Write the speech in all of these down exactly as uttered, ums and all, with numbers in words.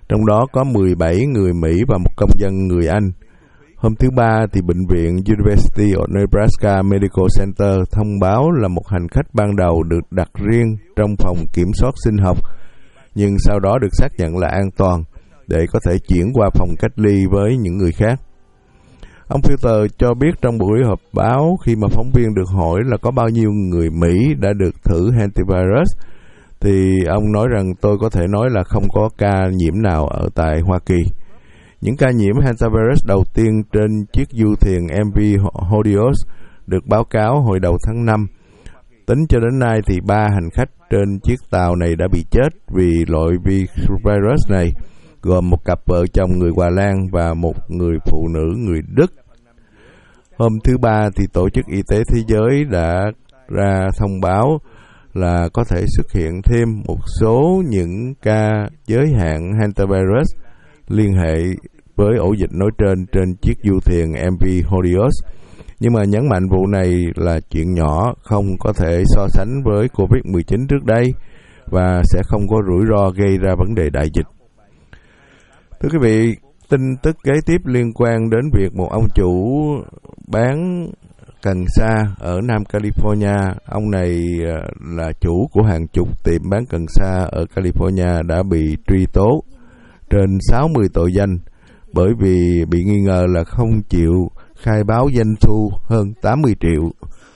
trong đó có mười bảy người Mỹ và một công dân người Anh. Hôm thứ Ba, thì Bệnh viện University of Nebraska Medical Center thông báo là một hành khách ban đầu được đặt riêng trong phòng kiểm soát sinh học, nhưng sau đó được xác nhận là an toàn để có thể chuyển qua phòng cách ly với những người khác. Ông Filter cho biết trong buổi họp báo khi mà phóng viên được hỏi là có bao nhiêu người Mỹ đã được thử hantavirus, thì ông nói rằng tôi có thể nói là không có ca nhiễm nào ở tại Hoa Kỳ. Những ca nhiễm hantavirus đầu tiên trên chiếc du thuyền em vê Hodios được báo cáo hồi đầu tháng năm. Tính cho đến nay thì ba hành khách trên chiếc tàu này đã bị chết vì loại virus này, gồm một cặp vợ chồng người Hà Lan và một người phụ nữ người Đức. Hôm thứ Ba, thì Tổ chức Y tế Thế giới đã ra thông báo là có thể xuất hiện thêm một số những ca giới hạn hantavirus liên hệ với ổ dịch nói trên trên chiếc du thuyền em vê Hodios, nhưng mà nhấn mạnh vụ này là chuyện nhỏ, không có thể so sánh với covid mười chín trước đây và sẽ không có rủi ro gây ra vấn đề đại dịch. Thưa quý vị, tin tức kế tiếp liên quan đến việc một ông chủ bán cần sa ở Nam California. Ông này là chủ của hàng chục tiệm bán cần sa ở California đã bị truy tố trên sáu mươi tội danh bởi vì bị nghi ngờ là không chịu khai báo doanh thu hơn tám mươi triệu.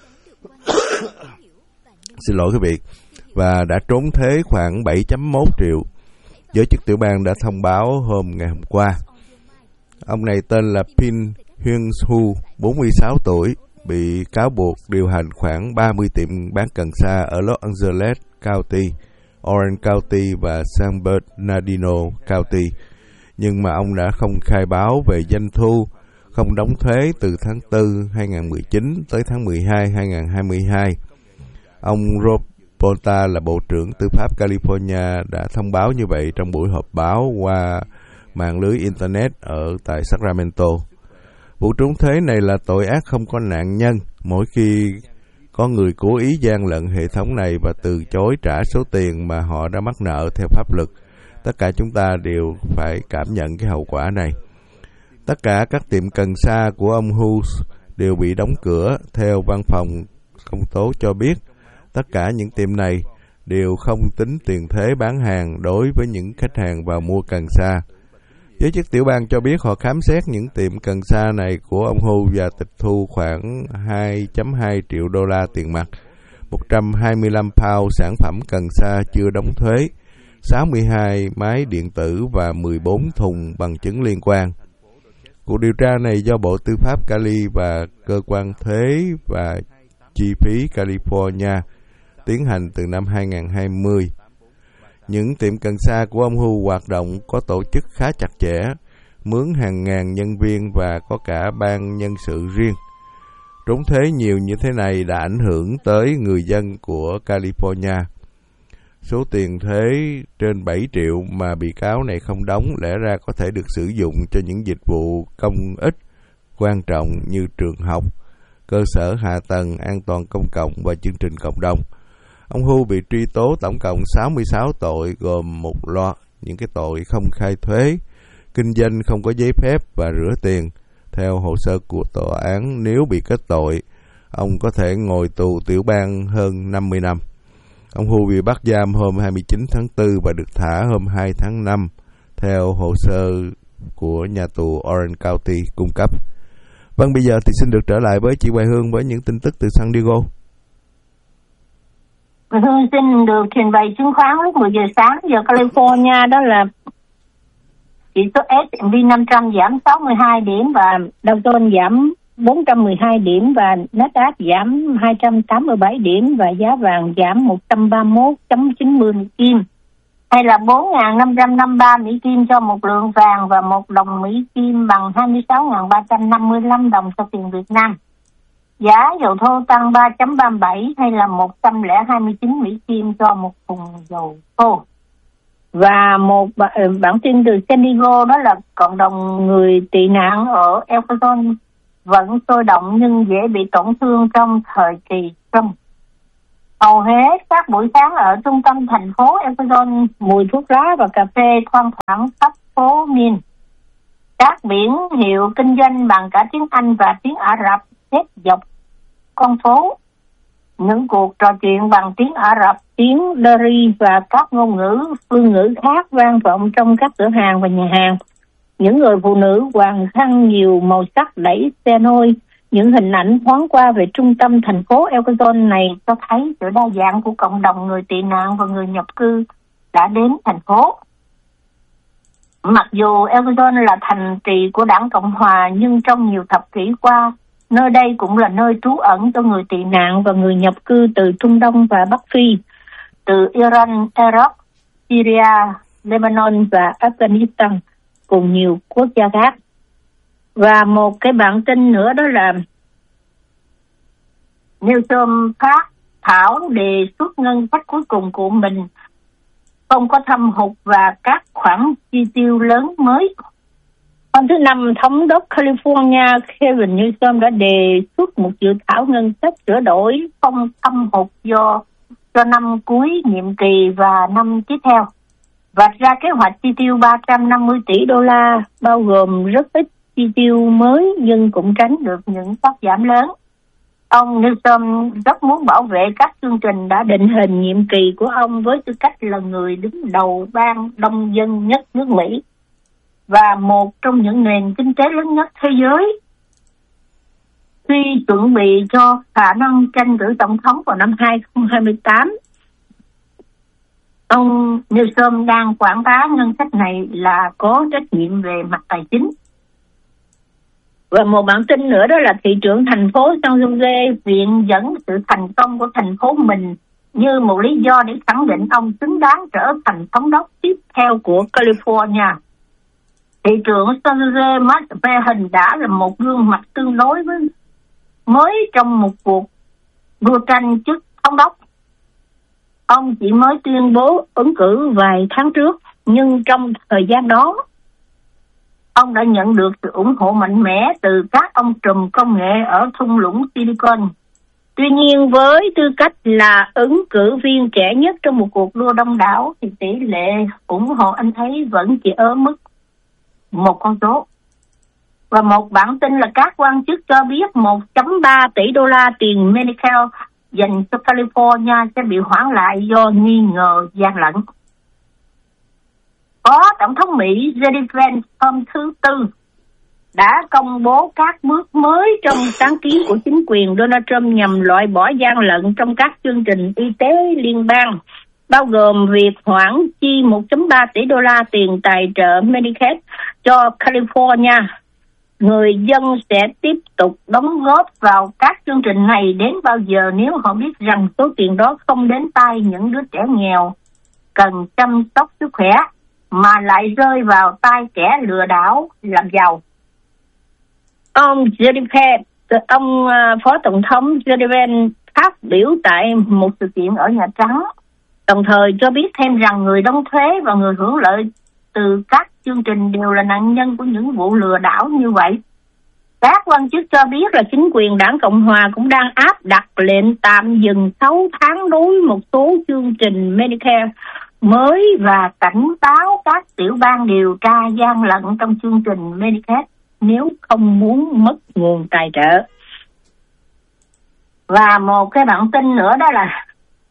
Xin lỗi quý vị. Và đã trốn thuế khoảng bảy phẩy một triệu. Giới chức tiểu bang đã thông báo hôm ngày hôm qua. Ông này tên là Pin Hyun-soo, bốn mươi sáu tuổi, bị cáo buộc điều hành khoảng ba mươi tiệm bán cần sa ở Los Angeles County, Orange County và San Bernardino County. Nhưng mà ông đã không khai báo về doanh thu, không đóng thuế từ tháng tư năm hai không một chín tới tháng mười hai năm hai không hai hai. Ông Rob Bonta là Bộ trưởng Tư pháp California đã thông báo như vậy trong buổi họp báo qua mạng lưới Internet ở tại Sacramento. Vụ trốn thuế này là tội ác không có nạn nhân. Mỗi khi có người cố ý gian lận hệ thống này và từ chối trả số tiền mà họ đã mắc nợ theo pháp luật, tất cả chúng ta đều phải cảm nhận cái hậu quả này. Tất cả các tiệm cần sa của ông Hughes đều bị đóng cửa. Theo văn phòng công tố cho biết, tất cả những tiệm này đều không tính tiền thuế bán hàng đối với những khách hàng vào mua cần sa. Giới chức tiểu bang cho biết họ khám xét những tiệm cần sa này của ông Hu và tịch thu khoảng hai phẩy hai triệu đô la tiền mặt, một trăm hai mươi lăm pound sản phẩm cần sa chưa đóng thuế, sáu mươi hai máy điện tử và mười bốn thùng bằng chứng liên quan. Cuộc điều tra này do Bộ Tư pháp Cali và Cơ quan Thuế và Chi phí California tiến hành từ năm hai không hai không. Những tiệm cần sa của ông Hu hoạt động có tổ chức khá chặt chẽ, mướn hàng ngàn nhân viên và có cả ban nhân sự riêng. Trốn thuế nhiều như thế này đã ảnh hưởng tới người dân của California. Số tiền thuế trên bảy triệu mà bị cáo này không đóng lẽ ra có thể được sử dụng cho những dịch vụ công ích quan trọng như trường học, cơ sở hạ tầng, an toàn công cộng và chương trình cộng đồng. Ông Hu bị truy tố tổng cộng sáu mươi sáu tội, gồm một loạt những cái tội không khai thuế, kinh doanh không có giấy phép và rửa tiền. Theo hồ sơ của tòa án, nếu bị kết tội, ông có thể ngồi tù tiểu bang hơn năm mươi năm. Ông Hu bị bắt giam hôm hai mươi chín tháng tư và được thả hôm hai tháng năm, theo hồ sơ của nhà tù Orange County cung cấp. Vâng, bây giờ thì xin được trở lại với chị Hoài Hương với những tin tức từ San Diego. Hương xin được trình bày chứng khoán lúc mười giờ sáng giờ California, đó là chỉ số S and P năm trăm giảm sáu mươi hai điểm và Dow Jones giảm bốn trăm mười hai điểm và Nasdaq giảm hai trăm tám mươi bảy điểm và giá vàng giảm một trăm ba mươi mốt phẩy chín mươi Mỹ Kim, hay là bốn nghìn năm trăm năm mươi ba Mỹ Kim cho một lượng vàng và một đồng Mỹ Kim bằng hai mươi sáu nghìn ba trăm năm mươi lăm đồng cho tiền Việt Nam. Giá dầu thô tăng ba phẩy ba mươi bảy hay là một trăm lẻ hai mươi chín Mỹ Kim cho một thùng dầu thô. Và một bản tin từ San Diego, đó là cộng đồng người tị nạn ở El Paso vẫn sôi động nhưng dễ bị tổn thương trong thời kỳ Trump. Hầu hết các buổi sáng ở trung tâm thành phố El Paso, mùi thuốc lá và cà phê thoang thoảng khắp phố Min. Các biển hiệu kinh doanh bằng cả tiếng Anh và tiếng Ả Rập xếp dọc con phố. Những cuộc trò chuyện bằng tiếng Ả Rập, tiếng Dari và các ngôn ngữ phương ngữ khác vang vọng trong các cửa hàng và nhà hàng. Những người phụ nữ quàng khăn nhiều màu sắc đẩy xe nôi. Những hình ảnh thoáng qua về trung tâm thành phố El Cajon này cho thấy sự đa dạng của cộng đồng người tị nạn và người nhập cư đã đến thành phố. Mặc dù El Cajon là thành trì của đảng Cộng Hòa, nhưng trong nhiều thập kỷ qua, nơi đây cũng là nơi trú ẩn cho người tị nạn và người nhập cư từ Trung Đông và Bắc Phi, từ Iran, Iraq, Syria, Lebanon và Afghanistan, cùng nhiều quốc gia khác. Và một cái bản tin nữa đó là Newsom phát thảo đề xuất ngân sách cuối cùng của mình không có thâm hụt và các khoản chi tiêu lớn mới. Hôm thứ Năm, Thống đốc California Gavin Newsom đã đề xuất một dự thảo ngân sách sửa đổi không thâm hụt do cho năm cuối nhiệm kỳ và năm tiếp theo, vạch ra kế hoạch chi tiêu ba trăm năm mươi tỷ đô la, bao gồm rất ít chi tiêu mới nhưng cũng tránh được những cắt giảm lớn. Ông Newsom rất muốn bảo vệ các chương trình đã định hình nhiệm kỳ của ông với tư cách là người đứng đầu bang đông dân nhất nước Mỹ và một trong những nền kinh tế lớn nhất thế giới. Khi chuẩn bị cho khả năng tranh cử tổng thống vào năm hai không hai tám, ông Newsom đang quảng bá ngân sách này là có trách nhiệm về mặt tài chính. Và một bản tin nữa đó là thị trưởng thành phố San Jose viện dẫn sự thành công của thành phố mình như một lý do để khẳng định ông xứng đáng trở thành thống đốc tiếp theo của California. Thị trưởng San Jose Matt Behan đã là một gương mặt tương đối với mới trong một cuộc đua tranh chức thống đốc. Ông chỉ mới tuyên bố ứng cử vài tháng trước, nhưng trong thời gian đó, ông đã nhận được sự ủng hộ mạnh mẽ từ các ông trùm công nghệ ở thung lũng Silicon. Tuy nhiên, với tư cách là ứng cử viên trẻ nhất trong một cuộc đua đông đảo, thì tỷ lệ ủng hộ anh ấy vẫn chỉ ở mức một con số. Và một bản tin là các quan chức cho biết một phẩy ba tỷ đô la tiền Medicare dành cho California sẽ bị hoãn lại do nghi ngờ gian lận. Có Tổng thống Mỹ J D Vance hôm thứ Tư đã công bố các bước mới trong sáng kiến của chính quyền Donald Trump nhằm loại bỏ gian lận trong các chương trình y tế liên bang, bao gồm việc hoãn chi một phẩy ba tỷ đô la tiền tài trợ Medicaid cho California. Người dân sẽ tiếp tục đóng góp vào các chương trình này đến bao giờ nếu họ biết rằng số tiền đó không đến tay những đứa trẻ nghèo cần chăm sóc sức khỏe, mà lại rơi vào tay kẻ lừa đảo làm giàu. Ông J D Vance, ông Phó Tổng thống J D Vance phát biểu tại một sự kiện ở Nhà Trắng, đồng thời cho biết thêm rằng người đóng thuế và người hưởng lợi từ các chương trình đều là nạn nhân của những vụ lừa đảo như vậy. Các quan chức cho biết là chính quyền đảng Cộng Hòa cũng đang áp đặt lệnh tạm dừng sáu tháng đối với một số chương trình Medicare mới và cảnh báo các tiểu bang điều tra gian lận trong chương trình Medicaid nếu không muốn mất nguồn tài trợ. Và một cái bản tin nữa đó là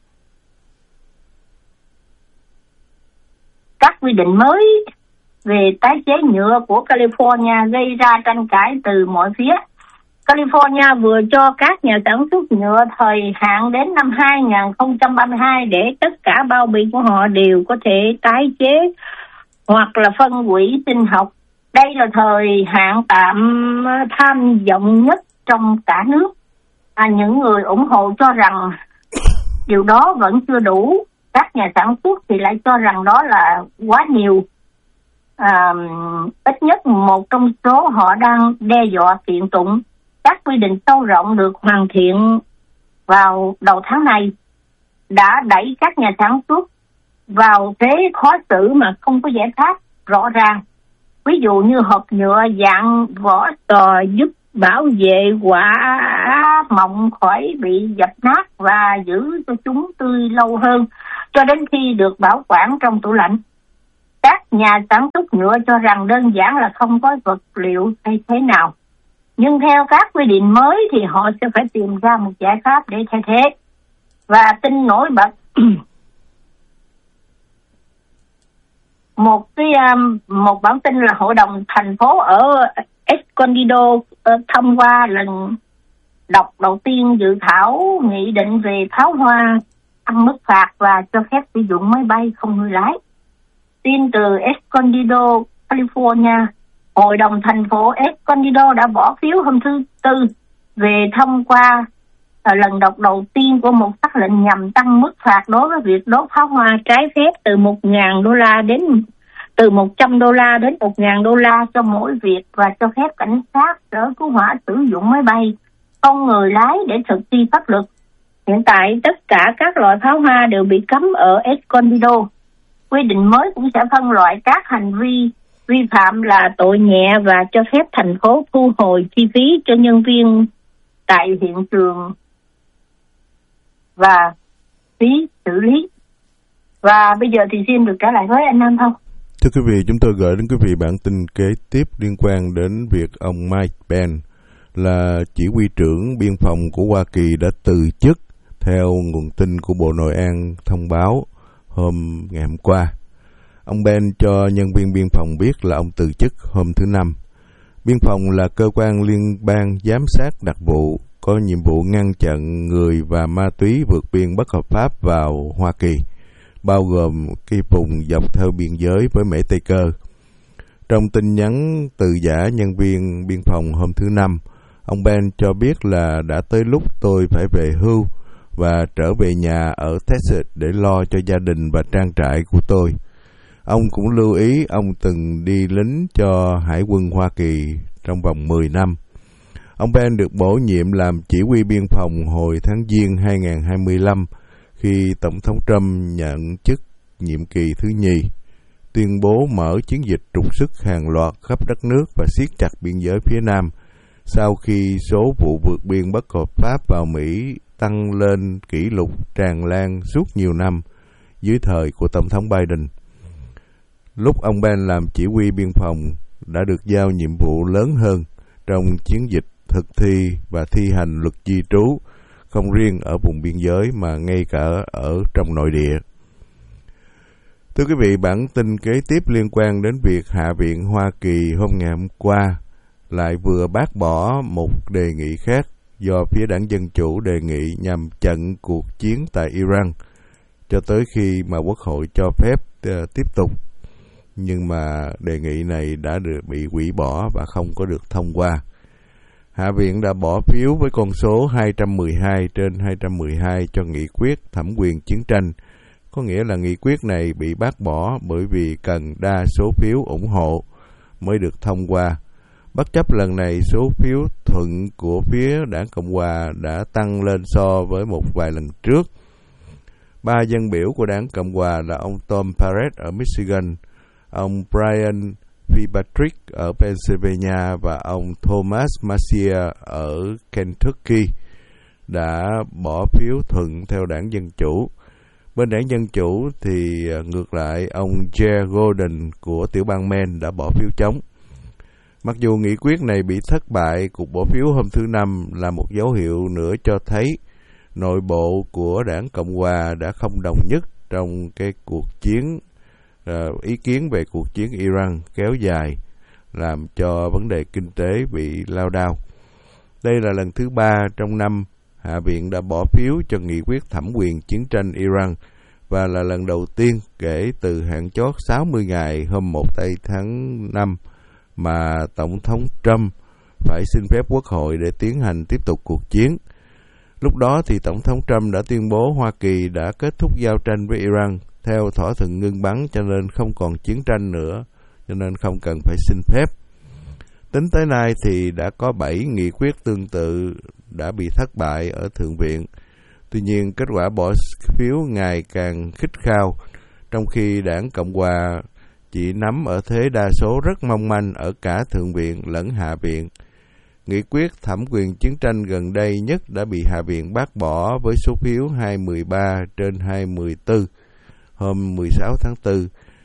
các quy định mới về tái chế nhựa của California gây ra tranh cãi từ mọi phía. California vừa cho các nhà sản xuất nhựa thời hạn đến năm hai không ba hai để tất cả bao bì của họ đều có thể tái chế hoặc là phân hủy sinh học. Đây là thời hạn tạm tham vọng nhất trong cả nước. À, những người ủng hộ cho rằng điều đó vẫn chưa đủ. Các nhà sản xuất thì lại cho rằng đó là quá nhiều. À, ít nhất một trong số họ đang đe dọa kiện tụng. Các quy định sâu rộng được hoàn thiện vào đầu tháng này đã đẩy các nhà sản xuất vào thế khó xử mà không có giải pháp rõ ràng. Ví dụ như hộp nhựa dạng vỏ sò giúp bảo vệ quả mọng khỏi bị dập nát và giữ cho chúng tươi lâu hơn cho đến khi được bảo quản trong tủ lạnh. Các nhà sản xuất nhựa cho rằng đơn giản là không có vật liệu thay thế nào. Nhưng theo các quy định mới thì họ sẽ phải tìm ra một giải pháp để thay thế. Và tin nổi bật, một cái um, một bản tin là Hội đồng thành phố ở Escondido uh, thông qua lần đọc đầu tiên dự thảo nghị định về pháo hoa tăng mức phạt và cho phép sử dụng máy bay không người lái. Tin từ Escondido, California, Hội đồng thành phố Escondido đã bỏ phiếu hôm thứ Tư về thông qua là lần đọc đầu tiên của một sắc lệnh nhằm tăng mức phạt đối với việc đốt pháo hoa trái phép từ một nghìn đô la đến từ một trăm đô la đến một nghìn đô la cho mỗi việc, và cho phép cảnh sát, sở cứu hỏa sử dụng máy bay không người lái để thực thi pháp luật. Hiện tại tất cả các loại pháo hoa đều bị cấm ở Escondido. Quy định mới cũng sẽ phân loại các hành vi vi phạm là tội nhẹ và cho phép thành phố thu hồi chi phí cho nhân viên tại hiện trường và phí xử lý. Và bây giờ thì xin được trả lại với anh Nam Thông. Thưa quý vị, chúng tôi gửi đến quý vị bản tin kế tiếp liên quan đến việc ông Mike Pence là chỉ huy trưởng biên phòng của Hoa Kỳ đã từ chức theo nguồn tin của Bộ Nội an thông báo hôm ngày hôm qua. Ông Pence cho nhân viên biên phòng biết là ông từ chức hôm thứ Năm. Biên phòng là cơ quan liên bang giám sát đặc vụ, có nhiệm vụ ngăn chặn người và ma túy vượt biên bất hợp pháp vào Hoa Kỳ, bao gồm cái vùng dọc theo biên giới với Mễ Tây Cơ. Trong tin nhắn từ giả nhân viên biên phòng hôm thứ Năm, ông Pence cho biết là đã tới lúc tôi phải về hưu và trở về nhà ở Texas để lo cho gia đình và trang trại của tôi. Ông cũng lưu ý ông từng đi lính cho Hải quân Hoa Kỳ trong vòng mười năm. Ông Pence được bổ nhiệm làm chỉ huy biên phòng hồi tháng Giêng hai nghìn không trăm hai mươi lăm khi Tổng thống Trump nhận chức nhiệm kỳ thứ nhì, tuyên bố mở chiến dịch trục xuất hàng loạt khắp đất nước và siết chặt biên giới phía Nam sau khi số vụ vượt biên bất hợp pháp vào Mỹ tăng lên kỷ lục tràn lan suốt nhiều năm dưới thời của Tổng thống Biden. Lúc ông Pence làm chỉ huy biên phòng đã được giao nhiệm vụ lớn hơn trong chiến dịch thực thi và thi hành luật di trú, không riêng ở vùng biên giới mà ngay cả ở trong nội địa. Thưa quý vị, bản tin kế tiếp liên quan đến việc Hạ viện Hoa Kỳ hôm ngày hôm qua lại vừa bác bỏ một đề nghị khác do phía đảng Dân Chủ đề nghị nhằm chặn cuộc chiến tại Iran cho tới khi mà Quốc hội cho phép uh, tiếp tục. Nhưng mà đề nghị này đã được bị hủy bỏ và không có được thông qua. Hạ viện đã bỏ phiếu với con số hai trăm mười hai trên hai trăm mười hai cho nghị quyết thẩm quyền chiến tranh. Có nghĩa là nghị quyết này bị bác bỏ bởi vì cần đa số phiếu ủng hộ mới được thông qua. Bất chấp lần này số phiếu thuận của phía đảng Cộng Hòa đã tăng lên so với một vài lần trước. Ba dân biểu của đảng Cộng Hòa là ông Tom Barrett ở Michigan, ông Brian Fitzpatrick ở Pennsylvania và ông Thomas Macier ở Kentucky đã bỏ phiếu thuận theo đảng Dân Chủ. Bên đảng Dân Chủ thì ngược lại, ông Joe Gordon của tiểu bang Maine đã bỏ phiếu chống. Mặc dù nghị quyết này bị thất bại, cuộc bỏ phiếu hôm thứ Năm là một dấu hiệu nữa cho thấy nội bộ của đảng Cộng Hòa đã không đồng nhất trong cái cuộc chiến, uh, ý kiến về cuộc chiến Iran kéo dài, làm cho vấn đề kinh tế bị lao đao. Đây là lần thứ ba trong năm Hạ viện đã bỏ phiếu cho nghị quyết thẩm quyền chiến tranh Iran và là lần đầu tiên kể từ hạn chót sáu mươi ngày hôm một tây tháng năm mà Tổng thống Trump phải xin phép Quốc hội để tiến hành tiếp tục cuộc chiến. Lúc đó thì Tổng thống Trump đã tuyên bố Hoa Kỳ đã kết thúc giao tranh với Iran theo thỏa thuận ngưng bắn, cho nên không còn chiến tranh nữa, cho nên không cần phải xin phép. Tính tới nay thì đã có bảy nghị quyết tương tự đã bị thất bại ở Thượng viện. Tuy nhiên, kết quả bỏ phiếu ngày càng khích khao, trong khi đảng Cộng Hòa chỉ nắm ở thế đa số rất mong manh ở cả Thượng viện lẫn Hạ viện. Nghị quyết thẩm quyền chiến tranh gần đây nhất đã bị Hạ viện bác bỏ với số phiếu hai mươi ba trên hai mươi tư hôm mười sáu tháng tư,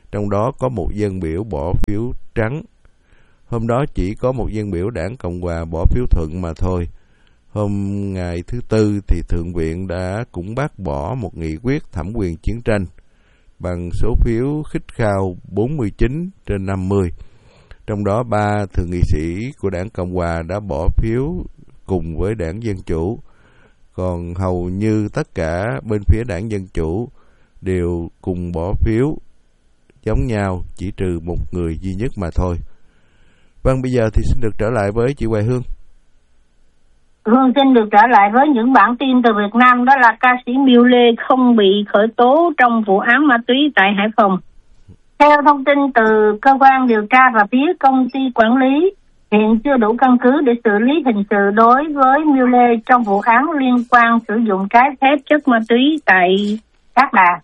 trong đó có một dân biểu bỏ phiếu trắng. Hôm đó chỉ có một dân biểu đảng Cộng hòa bỏ phiếu thuận mà thôi. Hôm ngày thứ Tư thì Thượng viện đã cũng bác bỏ một nghị quyết thẩm quyền chiến tranh bằng số phiếu khích khao bốn mươi chín trên năm mươi. Trong đó ba thượng nghị sĩ của đảng Cộng hòa đã bỏ phiếu cùng với đảng Dân Chủ, còn hầu như tất cả bên phía đảng Dân Chủ đều cùng bỏ phiếu giống nhau, chỉ trừ một người duy nhất mà thôi. Vâng, bây giờ thì xin được trở lại với chị Hoài Hương. Hương xin được trở lại với những bản tin từ Việt Nam, đó là ca sĩ Miu Lê không bị khởi tố trong vụ án ma túy tại Hải Phòng. Theo thông tin từ cơ quan điều tra và phía công ty quản lý, hiện chưa đủ căn cứ để xử lý hình sự đối với Miu Lê trong vụ án liên quan sử dụng trái phép chất ma túy tại Cát Bà.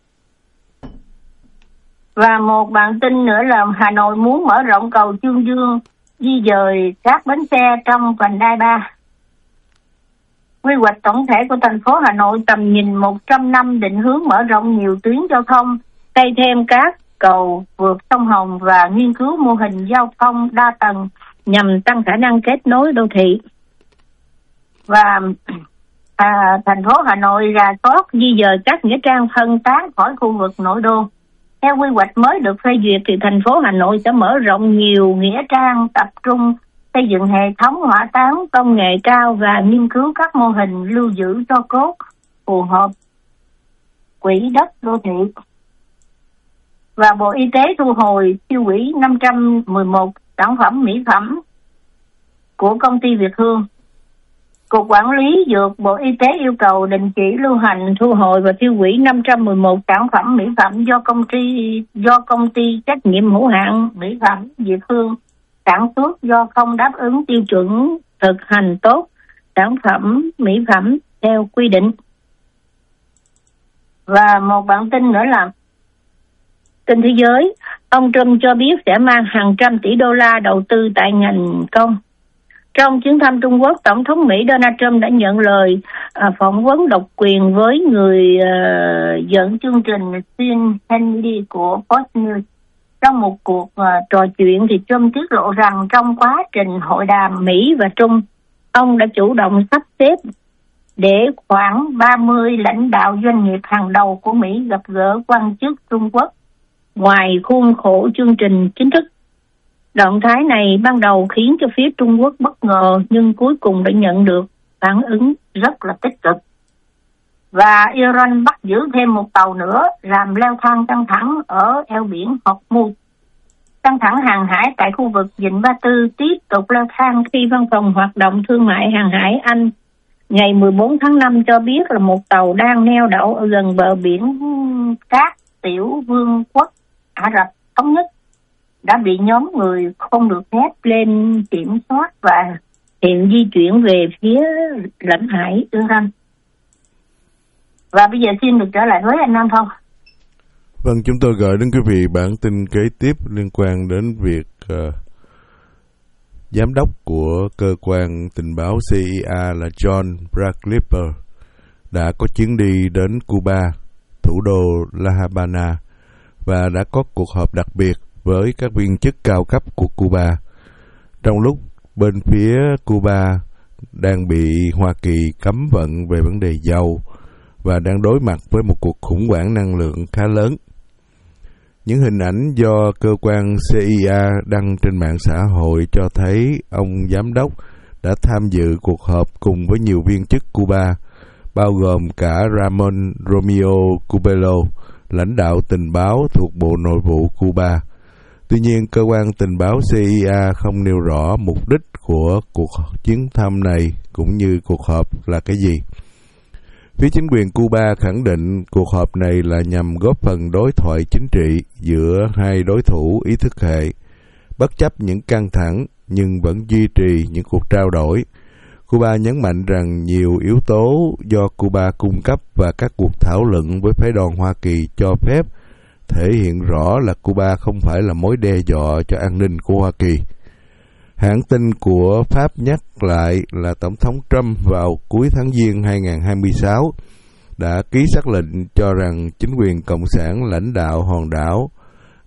Và một bản tin nữa là Hà Nội muốn mở rộng cầu Chương Dương, di dời các bến xe trong vành đai ba. Quy hoạch tổng thể của thành phố Hà Nội tầm nhìn một trăm năm định hướng mở rộng nhiều tuyến giao thông, xây thêm các cầu vượt sông Hồng và nghiên cứu mô hình giao thông đa tầng nhằm tăng khả năng kết nối đô thị. Và à, thành phố Hà Nội rà soát di dời các nghĩa trang phân tán khỏi khu vực nội đô. Theo quy hoạch mới được phê duyệt thì thành phố Hà Nội sẽ mở rộng nhiều nghĩa trang, tập trung xây dựng hệ thống hỏa táng công nghệ cao và nghiên cứu các mô hình lưu giữ tro cốt phù hợp quỹ đất đô thị. Và Bộ Y tế thu hồi tiêu hủy năm trăm mười một sản phẩm mỹ phẩm của công ty Việt Hương. Cục Quản lý Dược Bộ Y tế yêu cầu đình chỉ lưu hành, thu hồi và tiêu hủy năm trăm mười một sản phẩm mỹ phẩm do công ty do công ty trách nhiệm hữu hạn mỹ phẩm Việt Hương sản xuất do không đáp ứng tiêu chuẩn thực hành tốt sản phẩm mỹ phẩm theo quy định. Và một bản tin nữa là tin thế giới, ông Trump cho biết sẽ mang hàng trăm tỷ đô la đầu tư tại ngành công. Trong chuyến thăm Trung Quốc, Tổng thống Mỹ Donald Trump đã nhận lời à, phỏng vấn độc quyền với người à, dẫn chương trình Sean Hannity của Fox News. Trong một cuộc uh, trò chuyện thì Trump tiết lộ rằng trong quá trình hội đàm Mỹ và Trung, ông đã chủ động sắp xếp để khoảng ba mươi lãnh đạo doanh nghiệp hàng đầu của Mỹ gặp gỡ quan chức Trung Quốc ngoài khuôn khổ chương trình chính thức. Động thái này ban đầu khiến cho phía Trung Quốc bất ngờ nhưng cuối cùng đã nhận được phản ứng rất là tích cực. Và Iran bắt giữ thêm một tàu nữa làm leo thang căng thẳng ở eo biển Hormuz. Căng thẳng hàng hải tại khu vực Vịnh Ba Tư tiếp tục leo thang khi văn phòng hoạt động thương mại hàng hải Anh ngày mười bốn tháng năm cho biết là một tàu đang neo đậu ở gần bờ biển Cát Tiểu Vương quốc Ả Rập Thống Nhất đã bị nhóm người không được phép lên kiểm soát và hiện di chuyển về phía lãnh hải Iran. Và bây giờ xin được trở lại với anh Nam Phong. Vâng, chúng tôi gửi đến quý vị bản tin kế tiếp liên quan đến việc uh, giám đốc của cơ quan tình báo C I A là John Bradlipper đã có chuyến đi đến Cuba, thủ đô La Habana, và đã có cuộc họp đặc biệt với các viên chức cao cấp của Cuba. Trong lúc bên phía Cuba đang bị Hoa Kỳ cấm vận về vấn đề dầu và đang đối mặt với một cuộc khủng hoảng năng lượng khá lớn. Những hình ảnh do cơ quan C I A đăng trên mạng xã hội cho thấy ông giám đốc đã tham dự cuộc họp cùng với nhiều viên chức Cuba, bao gồm cả Ramon Romeo Cubelo, lãnh đạo tình báo thuộc Bộ Nội vụ Cuba. Tuy nhiên, cơ quan tình báo C I A không nêu rõ mục đích của cuộc chuyến thăm này cũng như cuộc họp là cái gì. Phía chính quyền Cuba khẳng định cuộc họp này là nhằm góp phần đối thoại chính trị giữa hai đối thủ ý thức hệ, bất chấp những căng thẳng nhưng vẫn duy trì những cuộc trao đổi. Cuba nhấn mạnh rằng nhiều yếu tố do Cuba cung cấp và các cuộc thảo luận với phái đoàn Hoa Kỳ cho phép thể hiện rõ là Cuba không phải là mối đe dọa cho an ninh của Hoa Kỳ. Hãng tin của Pháp nhắc lại là Tổng thống Trump vào cuối tháng Giêng hai nghìn không trăm hai mươi sáu đã ký sắc lệnh cho rằng chính quyền Cộng sản lãnh đạo hòn đảo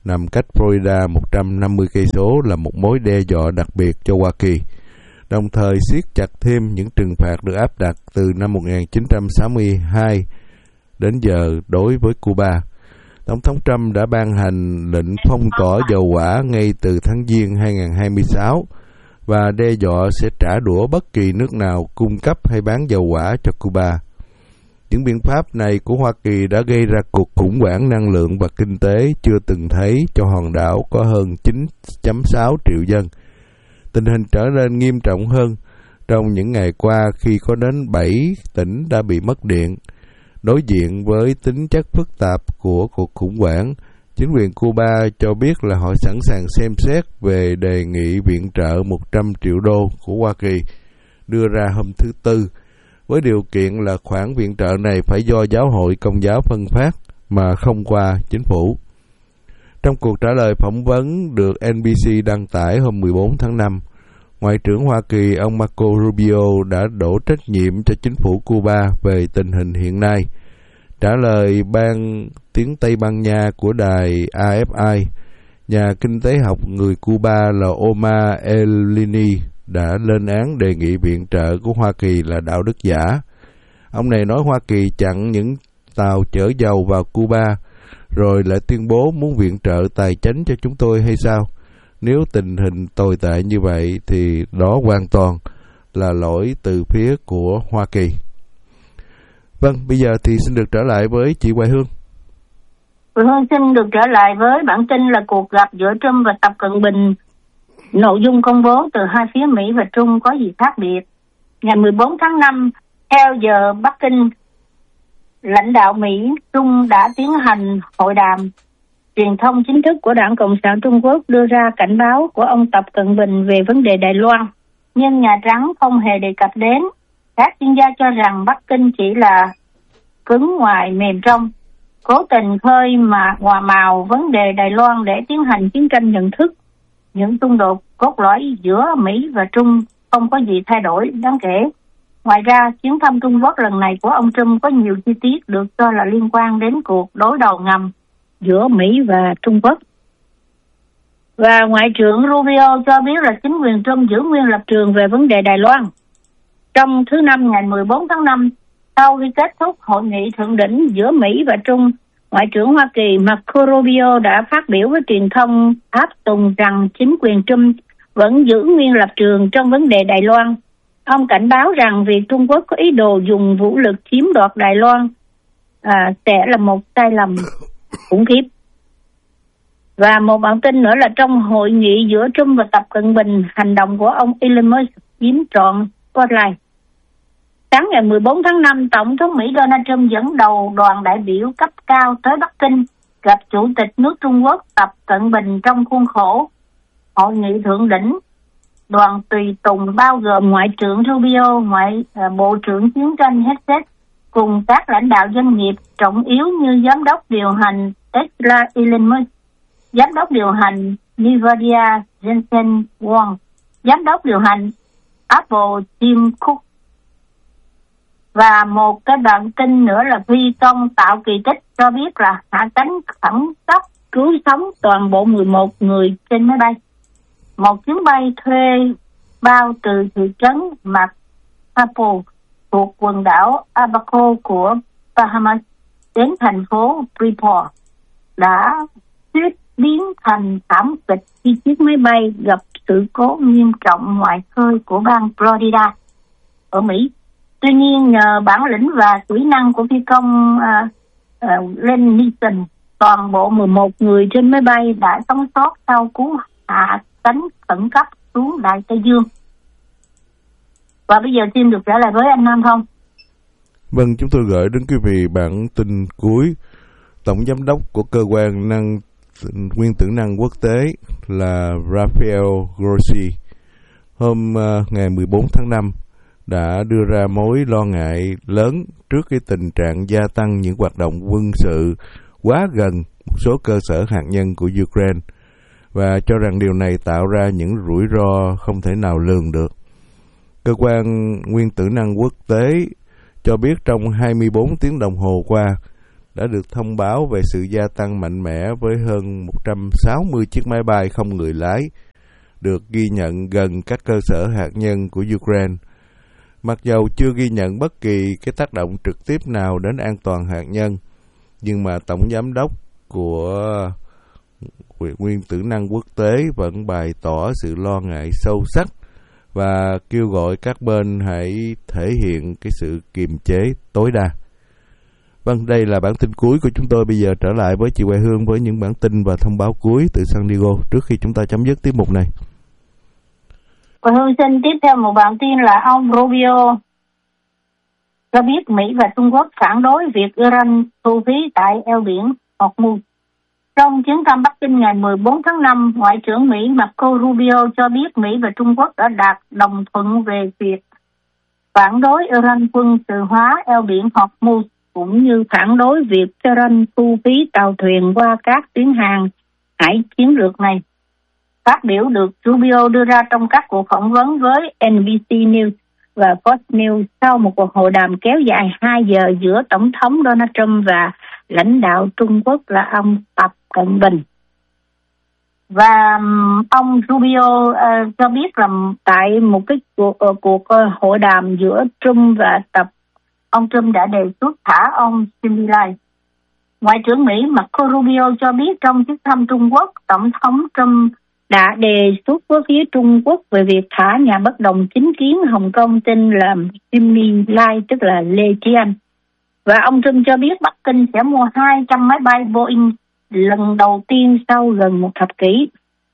nằm cách Florida một trăm năm mươi cây số là một mối đe dọa đặc biệt cho Hoa Kỳ, đồng thời siết chặt thêm những trừng phạt được áp đặt từ năm một nghìn chín trăm sáu mươi hai đến giờ đối với Cuba. Tổng thống Trump đã ban hành lệnh phong tỏa dầu hỏa ngay từ tháng Giêng hai nghìn không trăm hai mươi sáu và đe dọa sẽ trả đũa bất kỳ nước nào cung cấp hay bán dầu hỏa cho Cuba. Những biện pháp này của Hoa Kỳ đã gây ra cuộc khủng hoảng năng lượng và kinh tế chưa từng thấy cho hòn đảo có hơn chín phẩy sáu triệu dân. Tình hình trở nên nghiêm trọng hơn trong những ngày qua khi có đến bảy tỉnh đã bị mất điện. Đối diện với tính chất phức tạp của cuộc khủng hoảng, chính quyền Cuba cho biết là họ sẵn sàng xem xét về đề nghị viện trợ một trăm triệu đô của Hoa Kỳ đưa ra hôm thứ Tư, với điều kiện là khoản viện trợ này phải do Giáo hội Công giáo phân phát mà không qua chính phủ. Trong cuộc trả lời phỏng vấn được en bê xê đăng tải hôm mười bốn tháng năm, Ngoại trưởng Hoa Kỳ ông Marco Rubio đã đổ trách nhiệm cho chính phủ Cuba về tình hình hiện nay. Trả lời ban tiếng Tây Ban Nha của đài a ép i, nhà kinh tế học người Cuba là Omar Elini đã lên án đề nghị viện trợ của Hoa Kỳ là đạo đức giả. Ông này nói Hoa Kỳ chặn những tàu chở dầu vào Cuba, rồi lại tuyên bố muốn viện trợ tài chính cho chúng tôi hay sao? Nếu tình hình tồi tệ như vậy thì đó hoàn toàn là lỗi từ phía của Hoa Kỳ. Vâng, bây giờ thì xin được trở lại với chị Hoài Hương. Hoài Hương xin được trở lại với bản tin là cuộc gặp giữa Trump và Tập Cận Bình. Nội dung công bố từ hai phía Mỹ và Trung có gì khác biệt? Ngày mười bốn tháng năm, theo giờ Bắc Kinh, lãnh đạo Mỹ, Trung đã tiến hành hội đàm. Truyền thông chính thức của Đảng Cộng sản Trung Quốc đưa ra cảnh báo của ông Tập Cận Bình về vấn đề Đài Loan, nhưng Nhà Trắng không hề đề cập đến. Các chuyên gia cho rằng Bắc Kinh chỉ là cứng ngoài mềm trong, cố tình khơi mà hòa mào vấn đề Đài Loan để tiến hành chiến tranh nhận thức. Những xung đột cốt lõi giữa Mỹ và Trung không có gì thay đổi đáng kể. Ngoài ra, chuyến thăm Trung Quốc lần này của ông Trump có nhiều chi tiết được cho là liên quan đến cuộc đối đầu ngầm giữa Mỹ và Trung Quốc. Và Ngoại trưởng Rubio cho biết là chính quyền Trump giữ nguyên lập trường về vấn đề Đài Loan. Trong thứ Năm ngày mười bốn tháng năm, sau khi kết thúc hội nghị thượng đỉnh giữa Mỹ và Trung, Ngoại trưởng Hoa Kỳ Marco Rubio đã phát biểu với truyền thông áp tùng rằng chính quyền Trump vẫn giữ nguyên lập trường trong vấn đề Đài Loan. Ông cảnh báo rằng việc Trung Quốc có ý đồ dùng vũ lực chiếm đoạt Đài Loan à, sẽ là một sai lầm khủng khiếp. Và một bản tin nữa là trong hội nghị giữa Trump và Tập Cận Bình, hành động của ông Elon Musk chiếm trọn spotlight. Sáng ngày mười bốn tháng năm, Tổng thống Mỹ Donald Trump dẫn đầu đoàn đại biểu cấp cao tới Bắc Kinh gặp Chủ tịch nước Trung Quốc Tập Cận Bình trong khuôn khổ hội nghị thượng đỉnh. Đoàn tùy tùng bao gồm Ngoại trưởng Rubio, Ngoại uh, Bộ trưởng Chiến tranh Hegseth cùng các lãnh đạo doanh nghiệp trọng yếu như Giám đốc điều hành Tesla Elon Musk, Giám đốc điều hành Nvidia Jensen Huang, Giám đốc điều hành Apple Tim Cook. Và một cái bản tin nữa là phi công tạo kỳ tích cho biết là hạ cánh khẩn cấp cứu sống toàn bộ mười một người trên máy bay. Một chuyến bay thuê bao từ thị trấn McApple thuộc quần đảo Abaco của Bahamas đến thành phố Freeport đã suýt biến thành thảm kịch khi chiếc máy bay gặp sự cố nghiêm trọng ngoài khơi của bang Florida ở Mỹ. Tuy nhiên nhờ bản lĩnh và kỹ năng của phi công uh, uh, Len Neeson, toàn bộ mười một người trên máy bay đã sống sót sau cú hạ cánh khẩn cấp xuống Đại Tây Dương. Và bây giờ xin được trở lại với anh Nam Thông. Vâng, chúng tôi gửi đến quý vị bản tin cuối. Tổng giám đốc của cơ quan năng nguyên tử năng quốc tế là Rafael Grossi hôm uh, ngày mười bốn tháng năm đã đưa ra mối lo ngại lớn trước cái tình trạng gia tăng những hoạt động quân sự quá gần một số cơ sở hạt nhân của Ukraine và cho rằng điều này tạo ra những rủi ro không thể nào lường được. Cơ quan nguyên tử năng quốc tế cho biết trong hai mươi bốn tiếng đồng hồ qua đã được thông báo về sự gia tăng mạnh mẽ với hơn một trăm sáu mươi chiếc máy bay không người lái được ghi nhận gần các cơ sở hạt nhân của Ukraine. Mặc dầu chưa ghi nhận bất kỳ cái tác động trực tiếp nào đến an toàn hạt nhân, nhưng mà Tổng Giám đốc của Nguyên tử năng quốc tế vẫn bày tỏ sự lo ngại sâu sắc và kêu gọi các bên hãy thể hiện cái sự kiềm chế tối đa. Vâng, đây là bản tin cuối của chúng tôi. Bây giờ trở lại với chị Hoài Hương với những bản tin và thông báo cuối từ San Diego trước khi chúng ta chấm dứt tiết mục này. Hoài Hương xin tiếp theo một bản tin là ông Rubio cho biết Mỹ và Trung Quốc phản đối việc Iran thu phí tại eo biển Hormuz. Trong chuyến thăm Bắc Kinh ngày mười bốn tháng năm, Ngoại trưởng Mỹ Marco Rubio cho biết Mỹ và Trung Quốc đã đạt đồng thuận về việc phản đối Iran quân sự hóa eo biển Hormuz, cũng như phản đối việc Iran thu phí tàu thuyền qua các tuyến hàng hải chiến lược này. Phát biểu được Rubio đưa ra trong các cuộc phỏng vấn với en bê xê News và Fox News sau một cuộc hội đàm kéo dài hai giờ giữa Tổng thống Donald Trump và lãnh đạo Trung Quốc là ông Tập Cận Bình. Và ông Rubio uh, cho biết là tại một cái cuộc, uh, cuộc uh, hội đàm giữa Trump và Tập, ông Trump đã đề xuất thả ông Jimmy Lai. Ngoại trưởng Mỹ Marco Rubio cho biết trong chuyến thăm Trung Quốc, Tổng thống Trump đã đề xuất với phía Trung Quốc về việc thả nhà bất đồng chính kiến Hồng Kông tên là Jimmy Lai, tức là Lê Trí Anh. Và ông Trump cho biết Bắc Kinh sẽ mua hai trăm máy bay Boeing lần đầu tiên sau gần một thập kỷ.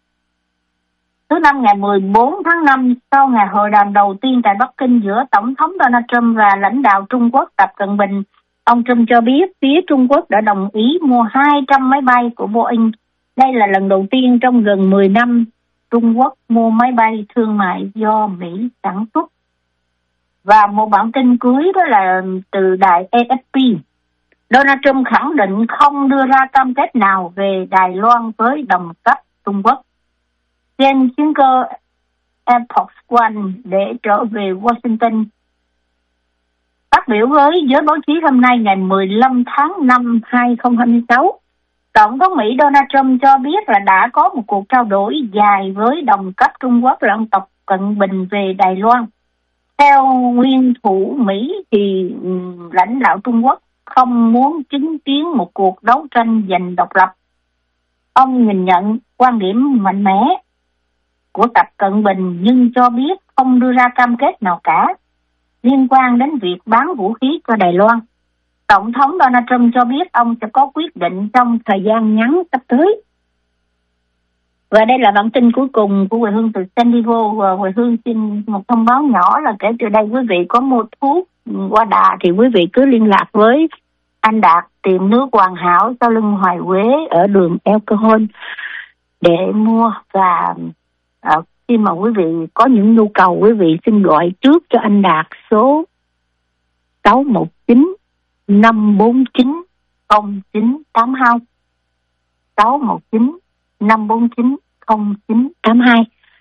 Thứ năm ngày mười bốn tháng năm, sau ngày hội đàm đầu tiên tại Bắc Kinh giữa Tổng thống Donald Trump và lãnh đạo Trung Quốc Tập Cận Bình, ông Trump cho biết phía Trung Quốc đã đồng ý mua hai trăm máy bay của Boeing. Đây là lần đầu tiên trong gần mười năm Trung Quốc mua máy bay thương mại do Mỹ sản xuất. Và một bản tin cuối đó là từ đài a ép pê. Donald Trump khẳng định không đưa ra cam kết nào về Đài Loan với đồng cấp Trung Quốc. Trên chuyến cơ Air Force One để trở về Washington, phát biểu với giới báo chí hôm nay ngày mười lăm tháng năm hai không hai sáu, Tổng thống Mỹ Donald Trump cho biết là đã có một cuộc trao đổi dài với đồng cấp Trung Quốc là ông Tập Cận Bình về Đài Loan. Theo nguyên thủ Mỹ thì lãnh đạo Trung Quốc không muốn chứng kiến một cuộc đấu tranh giành độc lập. Ông nhìn nhận quan điểm mạnh mẽ của Tập Cận Bình nhưng cho biết không đưa ra cam kết nào cả liên quan đến việc bán vũ khí cho Đài Loan. Tổng thống Donald Trump cho biết ông sẽ có quyết định trong thời gian ngắn sắp tới. Và đây là bản tin cuối cùng của Hoài Hương từ San Diego. Và Hoài Hương xin một thông báo nhỏ là kể từ đây quý vị có mua thuốc qua đà thì quý vị cứ liên lạc với anh Đạt tiệm nước Hoàn Hảo sau lưng Hoài Quế ở đường Alcohol để mua. Và uh, khi mà quý vị có những nhu cầu, quý vị xin gọi trước cho anh Đạt số sáu một chín năm bốn chín không chín tám hai, sáu một chín năm bốn chín không chín tám hai.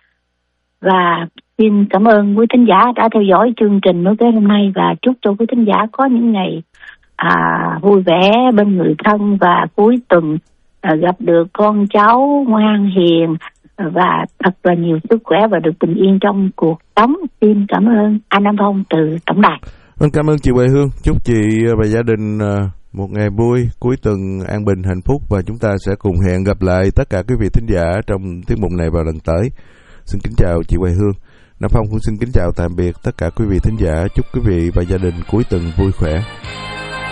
Và xin cảm ơn quý thính giả đã theo dõi chương trình nói kế hôm nay và chúc cho quý thính giả có những ngày à, vui vẻ bên người thân và cuối tuần à, gặp được con cháu ngoan hiền và thật là nhiều sức khỏe và được bình yên trong cuộc sống. Xin cảm ơn anh Nam Phong từ tổng đài. Vâng, cảm ơn chị Hoài Hương. Chúc chị và gia đình một ngày vui, cuối tuần an bình hạnh phúc và chúng ta sẽ cùng hẹn gặp lại tất cả quý vị thính giả trong tiết mục này vào lần tới. Xin kính chào chị Hoài Hương. Nam Phong cũng xin kính chào tạm biệt tất cả quý vị thính giả. Chúc quý vị và gia đình cuối tuần vui khỏe.